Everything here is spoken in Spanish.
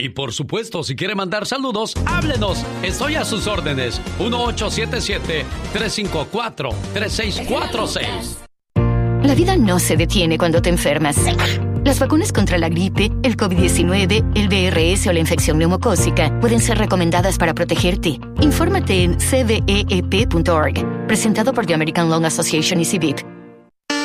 Y por supuesto, si quiere mandar saludos, háblenos. Estoy a sus órdenes. 1877-354-3646. La vida no se detiene cuando te enfermas. Las vacunas contra la gripe, el COVID-19, el VRS o la infección neumocócica pueden ser recomendadas para protegerte. Infórmate en cveep.org. Presentado por The American Lung Association y CVIP.